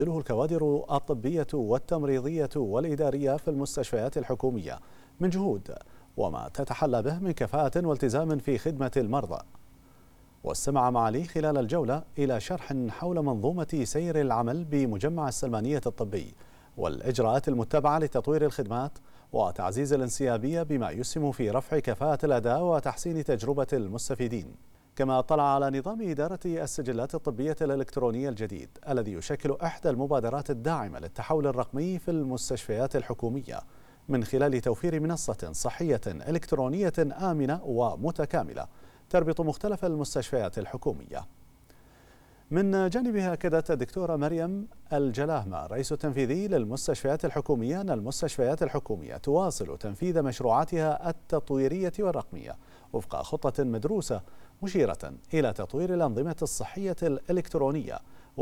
الكوادر الطبية والتمريضية والإدارية في المستشفيات الحكومية من جهود وما تتحلى به من كفاءة والتزام في خدمة المرضى. واستمع معالي خلال الجولة إلى شرح حول منظومة سير العمل بمجمع السلمانية الطبي والإجراءات المتبعة لتطوير الخدمات وتعزيز الانسيابية بما يسهم في رفع كفاءة الأداء وتحسين تجربة المستفيدين. كما اطلع على نظام إدارة السجلات الطبية الإلكترونية الجديد الذي يشكل إحدى المبادرات الداعمة للتحول الرقمي في المستشفيات الحكومية من خلال توفير منصة صحية إلكترونية آمنة ومتكاملة تربط مختلف المستشفيات الحكومية. من جانبها أكدت الدكتورة مريم الجلاهمة رئيس التنفيذي للمستشفيات الحكومية أن المستشفيات الحكومية تواصل تنفيذ مشروعاتها التطويرية والرقمية وفق خطة مدروسة، مشيرة إلى تطوير الأنظمة الصحية الإلكترونية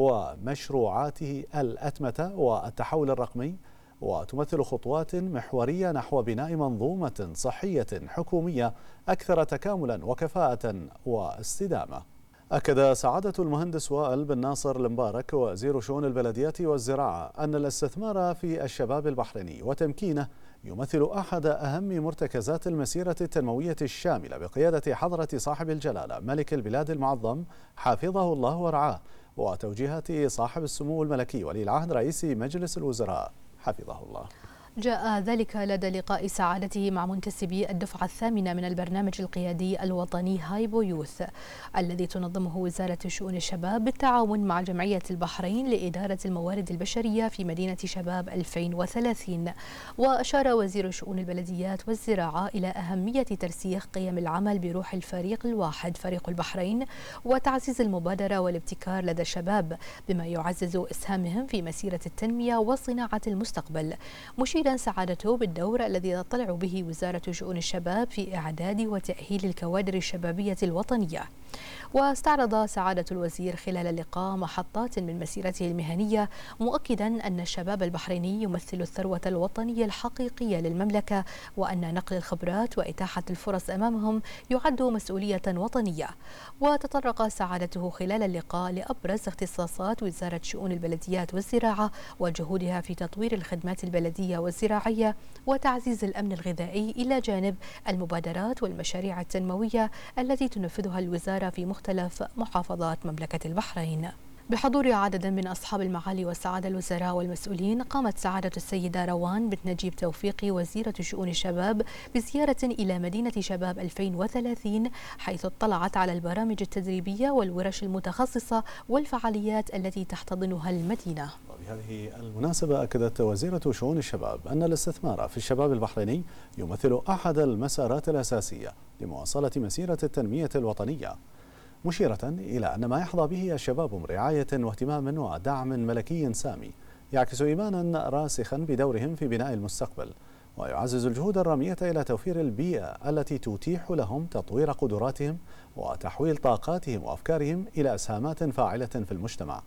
ومشروعاته الأتمتة والتحول الرقمي، وتمثل خطوات محورية نحو بناء منظومة صحية حكومية أكثر تكاملا وكفاءة واستدامة. أكد سعادة المهندس وائل بن ناصر المبارك وزير شؤون البلديات والزراعة أن الاستثمار في الشباب البحريني وتمكينه يمثل أحد أهم مرتكزات المسيرة التنموية الشاملة بقيادة حضرة صاحب الجلالة ملك البلاد المعظم حفظه الله ورعاه، وتوجيهات صاحب السمو الملكي ولي العهد رئيس مجلس الوزراء حفظه الله. جاء ذلك لدى لقاء سعادته مع منتسبي الدفعة الثامنة من البرنامج القيادي الوطني هايبو يوث الذي تنظمه وزارة شؤون الشباب بالتعاون مع جمعية البحرين لإدارة الموارد البشرية في مدينة شباب 2030. وأشار وزير شؤون البلديات والزراعة إلى أهمية ترسيخ قيم العمل بروح الفريق الواحد فريق البحرين وتعزيز المبادرة والابتكار لدى الشباب بما يعزز إسهامهم في مسيرة التنمية وصناعة المستقبل، مشيرا سعادته بالدور الذي تطلع به وزارة شؤون الشباب في إعداد وتأهيل الكوادر الشبابية الوطنية. واستعرض سعادة الوزير خلال اللقاء محطات من مسيرته المهنية، مؤكدا أن الشباب البحريني يمثل الثروة الوطنية الحقيقية للمملكة، وأن نقل الخبرات وإتاحة الفرص أمامهم يعد مسؤولية وطنية. وتطرق سعادته خلال اللقاء لأبرز اختصاصات وزارة شؤون البلديات والزراعة وجهودها في تطوير الخدمات البلدية والزراعية وتعزيز الأمن الغذائي، إلى جانب المبادرات والمشاريع التنموية التي تنفذها الوزارة في مختلف محافظات مملكة البحرين. بحضور عدد من أصحاب المعالي والسعادة الوزراء والمسؤولين، قامت سعادة السيدة روان بنت نجيب توفيقي وزيرة شؤون الشباب بزيارة إلى مدينة شباب 2030، حيث اطلعت على البرامج التدريبية والورش المتخصصة والفعاليات التي تحتضنها المدينة. بهذه المناسبة أكدت وزيرة شؤون الشباب أن الاستثمار في الشباب البحريني يمثل أحد المسارات الأساسية لمواصلة مسيرة التنمية الوطنية، مشيرة إلى أن ما يحظى به الشباب من رعاية واهتمام ودعم ملكي سامي يعكس إيمانا راسخا بدورهم في بناء المستقبل، ويعزز الجهود الرامية إلى توفير البيئة التي تتيح لهم تطوير قدراتهم وتحويل طاقاتهم وأفكارهم إلى أسهامات فاعلة في المجتمع.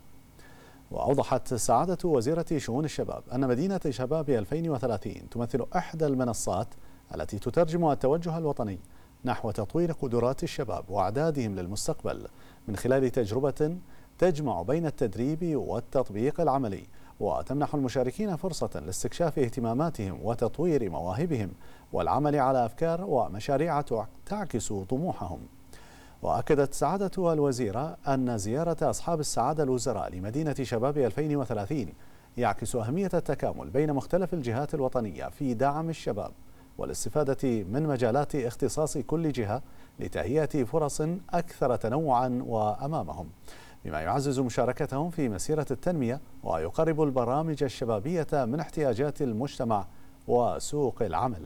وأوضحت سعادة وزيرة شؤون الشباب أن مدينة شباب 2030 تمثل إحدى المنصات التي تترجم التوجه الوطني نحو تطوير قدرات الشباب وإعدادهم للمستقبل من خلال تجربة تجمع بين التدريب والتطبيق العملي، وتمنح المشاركين فرصة لاستكشاف اهتماماتهم وتطوير مواهبهم والعمل على أفكار ومشاريع تعكس طموحهم. وأكدت سعادة الوزيرة أن زيارة أصحاب السعادة الوزراء لمدينة شباب 2030 يعكس أهمية التكامل بين مختلف الجهات الوطنية في دعم الشباب والاستفادة من مجالات اختصاص كل جهة لتهيئة فرص أكثر تنوعا وأمامهم، بما يعزز مشاركتهم في مسيرة التنمية ويقرب البرامج الشبابية من احتياجات المجتمع وسوق العمل.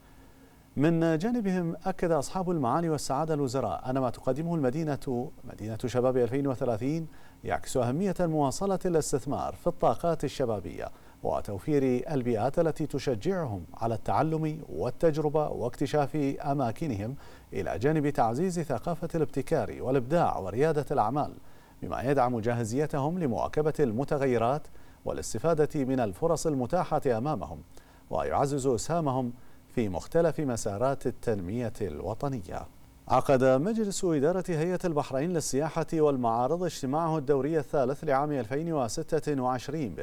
من جانبهم أكد أصحاب المعالي والسعادة الوزراء أن ما تقدمه مدينة شباب 2030 يعكس أهمية مواصلة الاستثمار في الطاقات الشبابية وتوفير البيئات التي تشجعهم على التعلم والتجربة واكتشاف أماكنهم، إلى جانب تعزيز ثقافة الابتكار والإبداع وريادة الأعمال، بما يدعم جاهزيتهم لمواكبة المتغيرات والاستفادة من الفرص المتاحة أمامهم، ويعزز إسهامهم في مختلف مسارات التنمية الوطنية. عقد مجلس إدارة هيئة البحرين للسياحة والمعارض اجتماعه الدوري الثالث لعام 2026